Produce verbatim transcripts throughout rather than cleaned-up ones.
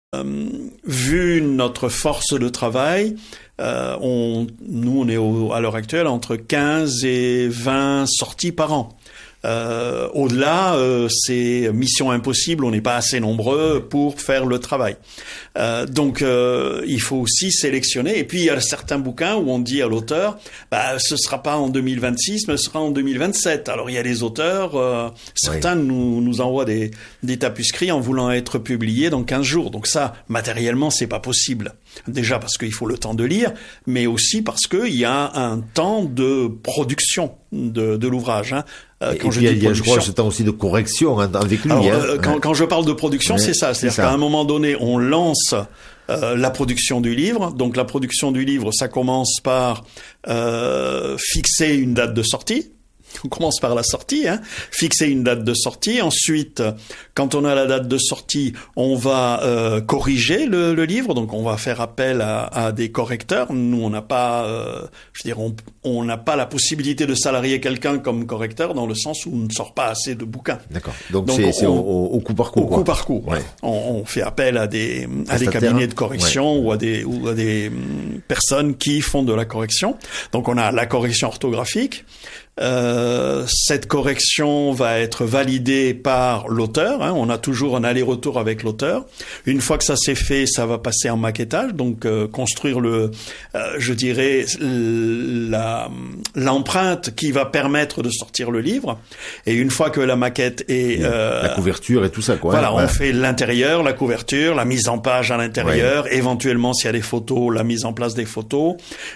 Euh, vu notre force de travail, euh, on, nous on est au, à l'heure actuelle entre quinze et vingt sorties par an. Euh, au-delà, euh, c'est mission impossible, on n'est pas assez nombreux pour faire le travail. Euh, donc, euh, il faut aussi sélectionner. Et puis, il y a certains bouquins où on dit à l'auteur, bah, ce sera pas en deux mille vingt-six, mais ce sera en deux mille vingt-sept. Alors, il y a des auteurs, euh, certains oui. nous, nous envoient des, des tapuscrits en voulant être publiés dans quinze jours. Donc ça, matériellement, c'est pas possible. Déjà parce qu'il faut le temps de lire, mais aussi parce qu'il y a un temps de production de, de l'ouvrage, hein. Euh, quand et je puis, dis il y a, je crois, ce temps aussi de correction hein, avec lui. Alors, hein. euh, quand, quand je parle de production, ouais, c'est ça. C'est-à-dire c'est ça. Qu'à un moment donné, on lance euh, la production du livre. Donc, la production du livre, ça commence par euh, fixer une date de sortie. On commence par la sortie, hein, fixer une date de sortie. Ensuite, quand on a la date de sortie, on va euh, corriger le, le livre. Donc, on va faire appel à, à des correcteurs. Nous, on n'a pas, euh, je veux dire, on on n'a pas la possibilité de salarier quelqu'un comme correcteur dans le sens où on ne sort pas assez de bouquins. D'accord. Donc, Donc c'est, c'est au, au coup par coup. Au quoi. coup par coup. Ouais. On, on fait appel à des à des cabinets de correction ouais. ou à des ou à des personnes qui font de la correction. Donc, on a la correction orthographique. Euh, cette correction va être validée par l'auteur, hein, on a toujours un aller-retour avec l'auteur. Une fois que ça s'est fait, ça va passer en maquettage, donc euh, construire le, euh, je dirais, la, l'empreinte qui va permettre de sortir le livre. Et une fois que la maquette est... Euh, la couverture et tout ça, quoi. Voilà, ouais. on fait l'intérieur, la couverture, la mise en page à l'intérieur, ouais. éventuellement, s'il y a des photos, la mise en place des photos,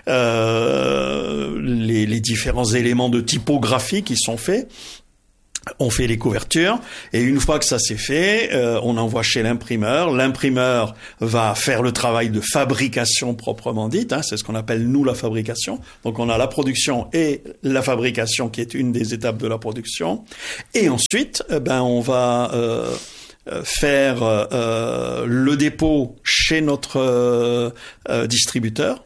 euh, les, les différents éléments de typographie qui sont faits. On fait les couvertures et une fois que ça c'est fait, euh, on envoie chez l'imprimeur. L'imprimeur va faire le travail de fabrication proprement dite, hein, c'est ce qu'on appelle nous la fabrication. Donc on a la production et la fabrication qui est une des étapes de la production. Et ensuite, eh ben on va euh, faire euh, le dépôt chez notre euh, euh, distributeur,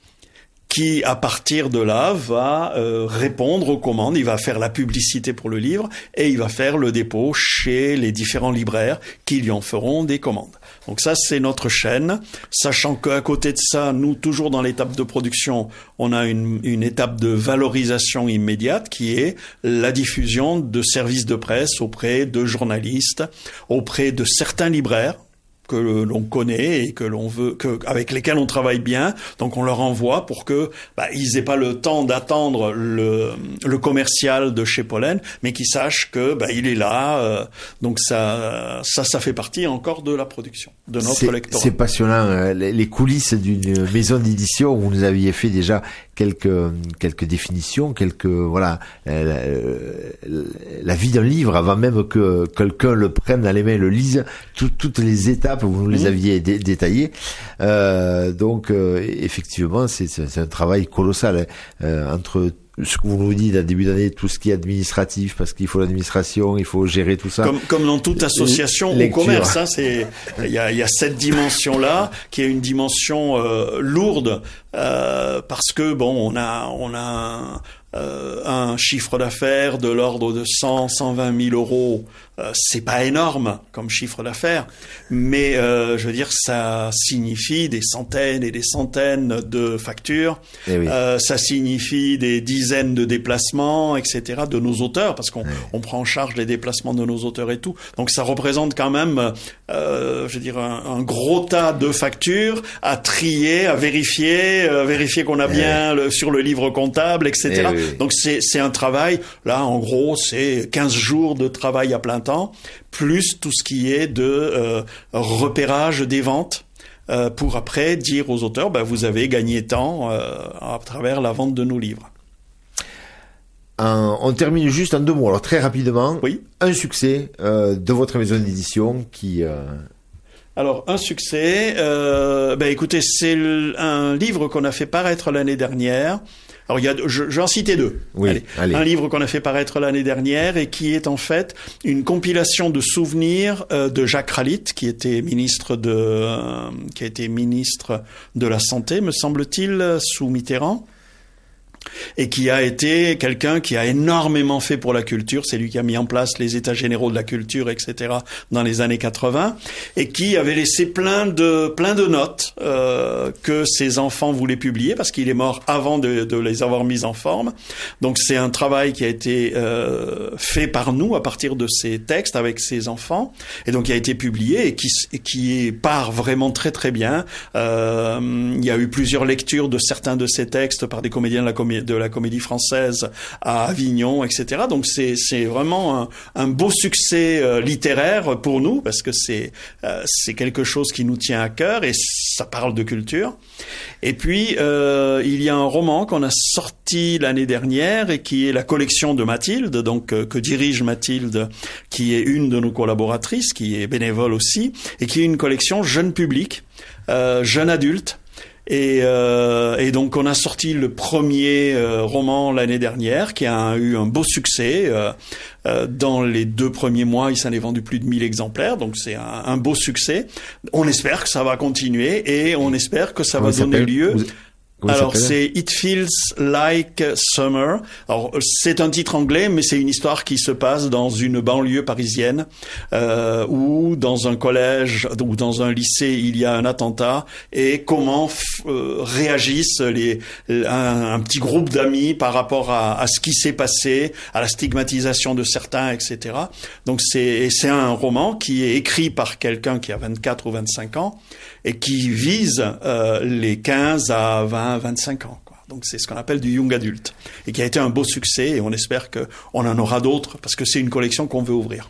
qui, à partir de là, va euh, répondre aux commandes, il va faire la publicité pour le livre et il va faire le dépôt chez les différents libraires qui lui en feront des commandes. Donc ça, c'est notre chaîne, sachant qu'à côté de ça, nous, toujours dans l'étape de production, on a une, une étape de valorisation immédiate qui est la diffusion de services de presse auprès de journalistes, auprès de certains libraires, que l'on connaît et que l'on veut, que, avec lesquels on travaille bien. Donc, on leur envoie pour que, bah, ils aient pas le temps d'attendre le, le commercial de chez Pollen, mais qu'ils sachent que, bah, il est là. Euh, donc, ça, ça, ça fait partie encore de la production, de notre c'est, lectorat. C'est passionnant, euh, les coulisses d'une maison d'édition où vous nous aviez fait déjà quelques, quelques définitions, quelques, voilà, euh, la vie d'un livre avant même que quelqu'un le prenne dans les mains et le lise, tout, toutes les étapes vous nous les aviez dé- détaillées. Euh, donc, euh, effectivement, c'est, c'est, c'est un travail colossal hein, euh, entre ce que vous nous dites à début d'année, tout ce qui est administratif, parce qu'il faut l'administration, il faut gérer tout ça. Comme, comme dans toute association ou commerce, hein, c'est, il y a, il y a cette dimension-là qui est une dimension euh, lourde euh, parce que bon, on a, on a un, euh, un chiffre d'affaires de l'ordre de cent, cent vingt mille euros. Euh, c'est pas énorme comme chiffre d'affaires, mais euh, je veux dire, ça signifie des centaines et des centaines de factures. Eh oui. euh, ça signifie des dizaines de déplacements, et cetera, de nos auteurs, parce qu'on oui. on prend en charge les déplacements de nos auteurs et tout. Donc ça représente quand même, euh, je veux dire, un, un gros tas de factures à trier, à vérifier, euh, vérifier qu'on a eh bien oui. le, sur le livre comptable, et cetera. Eh oui. Donc c'est c'est un travail. Là, en gros, c'est quinze jours de travail à plein temps, plus tout ce qui est de euh, repérage des ventes, euh, pour après dire aux auteurs, ben, vous avez gagné tant euh, à travers la vente de nos livres. Un, on termine juste en deux mots, alors très rapidement. Oui. Un succès euh, de votre maison d'édition qui... Euh... Alors, un succès, euh, ben écoutez, c'est le, un livre qu'on a fait paraître l'année dernière. Alors, il y a, je, je vais en citer deux. Oui, allez. allez. Un livre qu'on a fait paraître l'année dernière et qui est en fait une compilation de souvenirs euh, de Jacques Ralite, qui était ministre de, euh, qui a été ministre de la Santé, me semble-t-il, sous Mitterrand. et qui a été quelqu'un qui a énormément fait pour la culture. C'est lui qui a mis en place les États généraux de la culture, et cetera dans les années quatre-vingts, et qui avait laissé plein de plein de notes euh, que ses enfants voulaient publier parce qu'il est mort avant de, de les avoir mises en forme. Donc c'est un travail qui a été euh, fait par nous à partir de ces textes avec ses enfants, et donc qui a été publié et qui qui part vraiment très très bien. Euh, il y a eu plusieurs lectures de certains de ces textes par des comédiens de la, comé- de la Comédie Française à Avignon, et cetera. Donc c'est c'est vraiment un, un beau succès euh, littéraire pour nous parce que c'est euh, c'est quelque chose qui nous tient à cœur et ça parle de culture. Et puis euh, il y a un roman qu'on a sorti l'année dernière et qui est la collection de Mathilde, donc euh, que dirige Mathilde, qui est une de nos collaboratrices, qui est bénévole aussi, et qui est une collection jeune public, euh, jeune adulte. Et, euh, et donc on a sorti le premier euh, roman l'année dernière qui a eu un beau succès. Euh, euh, dans les deux premiers mois, il s'en est vendu plus de mille exemplaires, donc c'est un, un beau succès. On espère que ça va continuer et on espère que ça Comment va donner lieu... Vous... Alors c'est It Feels Like Summer. Alors c'est un titre anglais, mais c'est une histoire qui se passe dans une banlieue parisienne euh, où dans un collège ou dans un lycée il y a un attentat et comment f- euh, réagissent les un, un petit groupe d'amis par rapport à, à ce qui s'est passé, à la stigmatisation de certains, et cetera. Donc c'est c'est un roman qui est écrit par quelqu'un qui a vingt-quatre ou vingt-cinq ans et qui vise euh, les quinze à vingt, vingt-cinq ans, quoi. Donc c'est ce qu'on appelle du young adulte et qui a été un beau succès et on espère que on en aura d'autres parce que c'est une collection qu'on veut ouvrir.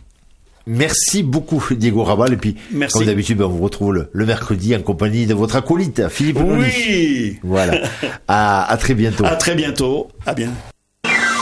Merci beaucoup Diego Rabal et puis Merci. Comme d'habitude on vous retrouve le, le mercredi en compagnie de votre acolyte Philippe Noli. Oui. Voilà. À, à très bientôt. À très bientôt. À bien.